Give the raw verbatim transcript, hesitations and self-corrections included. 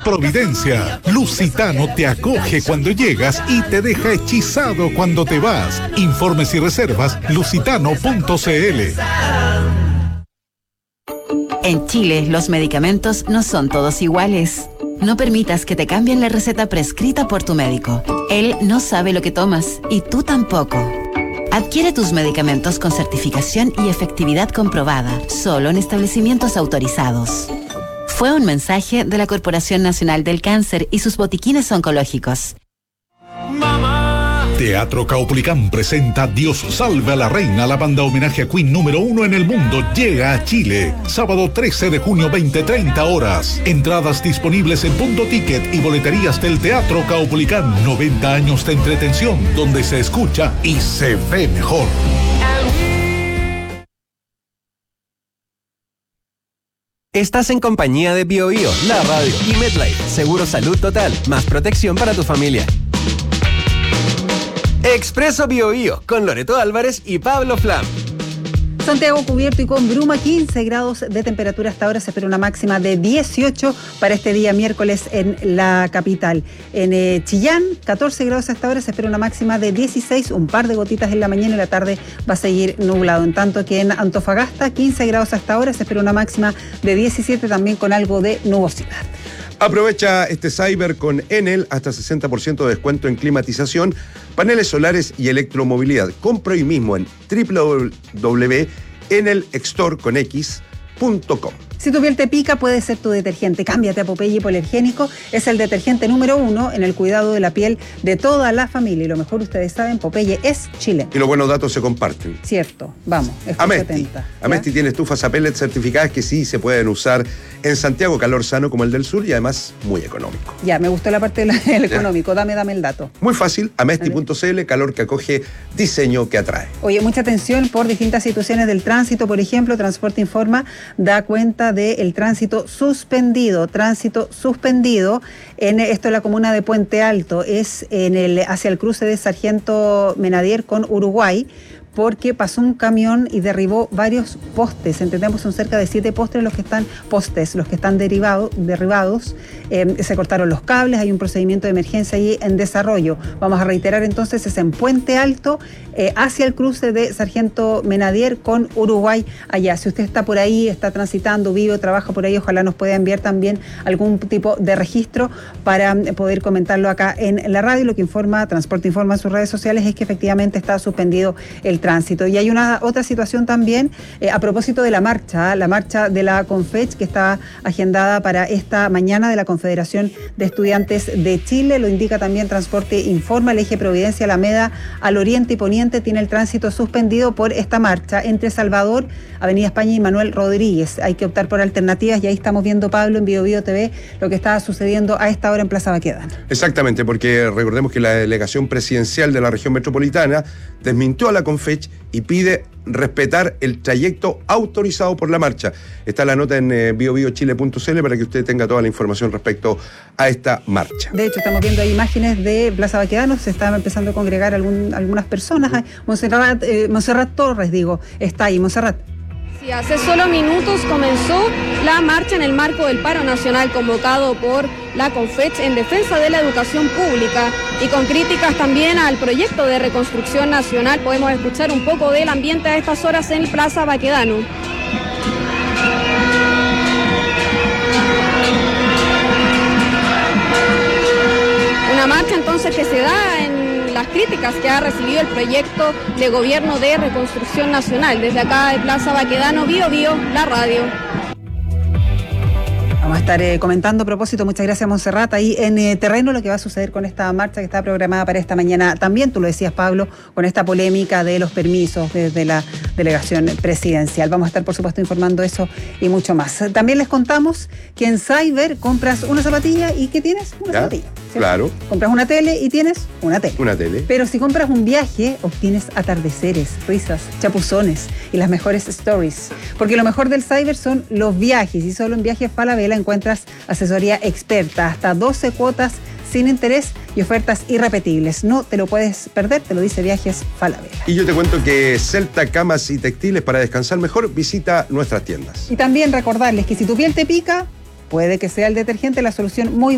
Providencia. Lusitano te acoge cuando llegas y te deja hechizado cuando te vas. Informes y reservas lusitano punto cl. En Chile, los medicamentos no son todos iguales. No permitas que te cambien la receta prescrita por tu médico. Él no sabe lo que tomas y tú tampoco. Adquiere tus medicamentos con certificación y efectividad comprobada, solo en establecimientos autorizados. Fue un mensaje de la Corporación Nacional del Cáncer y sus botiquines oncológicos. Teatro Caupolicán presenta Dios salve a la reina. La banda homenaje a Queen número uno en el mundo llega a Chile. Sábado trece de junio, veinte treinta horas. Entradas disponibles en Punto Ticket y boleterías del Teatro Caupolicán. noventa años de entretención donde se escucha y se ve mejor. Estás en compañía de Bio Bio, la radio y MedLife, seguro salud total, más protección para tu familia. Expreso Bio Bio, con Loreto Álvarez y Pablo Flam. Santiago cubierto y con bruma, quince grados de temperatura hasta ahora, se espera una máxima de dieciocho para este día miércoles en la capital. En eh, Chillán, catorce grados hasta ahora, se espera una máxima de dieciséis, un par de gotitas en la mañana y la tarde va a seguir nublado. En tanto que en Antofagasta, quince grados hasta ahora, se espera una máxima de diecisiete también con algo de nubosidad. Aprovecha este Cyber con Enel, hasta sesenta por ciento de descuento en climatización, paneles solares y electromovilidad. Compra hoy mismo en doble u doble u doble u punto enel extor con x punto com. Si tu piel te pica, puede ser tu detergente. Cámbiate a Popeye Hipoalergénico. Es el detergente número uno en el cuidado de la piel de toda la familia. Y lo mejor, ustedes saben, Popeye es chileno. Y los buenos datos se comparten. Cierto. Vamos. Amesti. Amesti tiene estufas a pellet certificadas que sí se pueden usar en Santiago, calor sano como el del sur y además muy económico. Ya, me gustó la parte del económico. Dame, dame el dato. Muy fácil. Amesti punto cl, calor que acoge, diseño que atrae. Oye, mucha atención por distintas situaciones del tránsito. Por ejemplo, Transporte Informa da cuenta del tránsito suspendido, tránsito suspendido en esto en la comuna de Puente Alto, es en el hacia el cruce de Sargento Menadier con Uruguay, porque pasó un camión y derribó varios postes. Entendemos son cerca de siete postes los que están postes, los que están derivado, derribados. Eh, se cortaron los cables, hay un procedimiento de emergencia ahí en desarrollo. Vamos a reiterar entonces, es en Puente Alto, eh, hacia el cruce de Sargento Menadier con Uruguay allá. Si usted está por ahí, está transitando, vive o trabaja por ahí, ojalá nos pueda enviar también algún tipo de registro para poder comentarlo acá en la radio. Lo que informa, Transporte Informa en sus redes sociales es que efectivamente está suspendido el tránsito. Y hay una otra situación también eh, a propósito de la marcha, la marcha de la CONFECH que está agendada para esta mañana de la Confederación de Estudiantes de Chile. Lo indica también Transporte Informa, el eje Providencia Alameda al oriente y poniente tiene el tránsito suspendido por esta marcha entre Salvador, Avenida España y Manuel Rodríguez. Hay que optar por alternativas y ahí estamos viendo, Pablo, en Bio Bio T V lo que está sucediendo a esta hora en Plaza Baquedano. Exactamente, porque recordemos que la delegación presidencial de la región metropolitana desmintió a la CONFECH y pide respetar el trayecto autorizado por la marcha. Está la nota en eh, bio bio chile punto cl para que usted tenga toda la información respecto a esta marcha. De hecho, estamos viendo ahí imágenes de Plaza Baquedano, se están empezando a congregar algún, algunas personas. Uh-huh. Montserrat, eh, Montserrat Torres, digo, está ahí. Montserrat. Sí, hace solo minutos comenzó la marcha en el marco del paro nacional convocado por la CONFECH en defensa de la educación pública y con críticas también al proyecto de reconstrucción nacional. Podemos escuchar un poco del ambiente a estas horas en Plaza Baquedano. Una marcha entonces que se da en las críticas que ha recibido el proyecto de gobierno de reconstrucción nacional. Desde acá de Plaza Baquedano, Bio Bio, la radio. Vamos a estar eh, comentando a propósito, muchas gracias Montserrat, ahí en eh, terreno lo que va a suceder con esta marcha que está programada para esta mañana. También, tú lo decías, Pablo, con esta polémica de los permisos desde la delegación presidencial. Vamos a estar, por supuesto, informando eso y mucho más. También les contamos que en Cyber compras una zapatilla y ¿qué tienes? Una ¿Ya? zapatilla. ¿Cierto? Claro. Compras una tele y tienes una tele. Una tele. Pero si compras un viaje, obtienes atardeceres, risas, chapuzones y las mejores stories. Porque lo mejor del Cyber son los viajes y solo en Viajes Falabella encuentras asesoría experta, hasta doce cuotas sin interés y ofertas irrepetibles. No te lo puedes perder, te lo dice Viajes Falabella. Y yo te cuento que Celta Camas y Textiles, para descansar mejor, visita nuestras tiendas. Y también recordarles que si tu piel te pica, puede que sea el detergente la solución muy